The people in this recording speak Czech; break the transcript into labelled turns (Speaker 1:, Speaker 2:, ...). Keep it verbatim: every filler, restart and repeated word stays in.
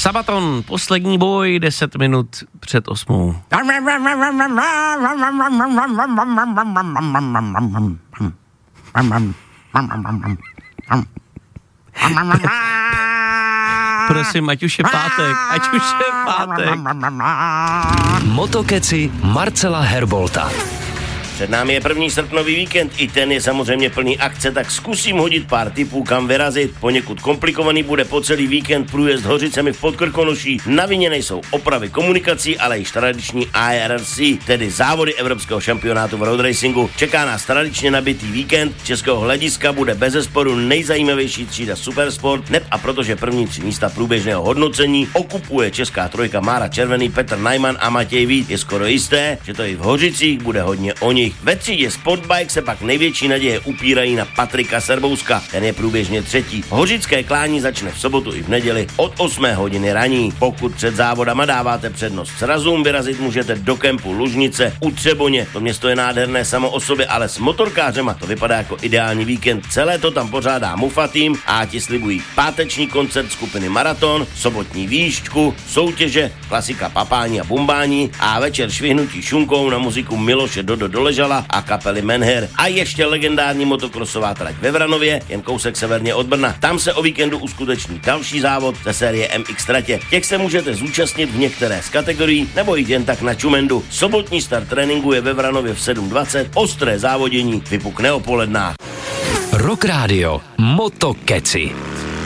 Speaker 1: Sabaton, poslední boj, deset minut před osmou. Prosím, ať už je pátek, ať už je pátek.
Speaker 2: Motokeci Marcela Herbolta.
Speaker 3: Před námi je první srpnový víkend, i ten je samozřejmě plný akce, tak zkusím hodit pár tipů, kam vyrazit. Poněkud komplikovaný bude po celý víkend průjezd Hořicemi v Podkrkonoší. Na vině nejsou opravy komunikací, ale již tradiční I R C, tedy závody Evropského šampionátu v road racingu. Čeká nás tradičně nabitý víkend, z českého hlediska bude bezesporu nejzajímavější třída Supersport, neb a protože první tři místa průběžného hodnocení okupuje česká trojka Mára Červený, Petr Najman a Matěj Vít, je skoro jisté, že to i v Hořicích bude hodně o nich. Ve třídě Sportbike se pak největší naděje upírají na Patrika Serbouska, ten je průběžně třetí. Hořické klání začne v sobotu i v neděli od osmé hodiny raní. Pokud před závodama dáváte přednost srazům, vyrazit můžete do kempu Lužnice u Třeboně. To město je nádherné samo o sobě, ale s motorkářema to vypadá jako ideální víkend. Celé to tam pořádá Mufa Team a ti slibují páteční koncert skupiny Maraton, sobotní výšťku, soutěže, klasika papání a bumbání a večer švihnutí šunkou na muziku Miloše Dodo Doležala a kapely Menher. A ještě legendární motokrosová trať ve Vranově, jen kousek severně od Brna. Tam se o víkendu uskuteční další závod ze série M X tratě. Těch se můžete zúčastnit v některé z kategorií nebo jít jen tak na čumendu. Sobotní start tréninku je ve Vranově v sedm dvacet, ostré závodění vypukne o polednách.
Speaker 2: Rock Radio Motokeci.